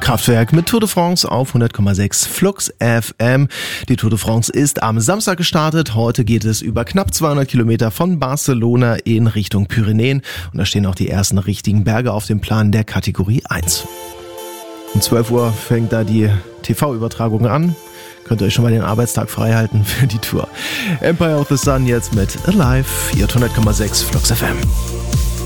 Kraftwerk mit Tour de France auf 100,6 Flux FM. Die Tour de France ist am Samstag gestartet. Heute geht es über knapp 200 Kilometer von Barcelona in Richtung Pyrenäen. Und da stehen auch die ersten richtigen Berge auf dem Plan der Kategorie 1. Um 12 Uhr fängt da die TV-Übertragung an. Könnt ihr euch schon mal den Arbeitstag freihalten für die Tour. Empire of the Sun jetzt mit Alive, 100,6 Flux FM.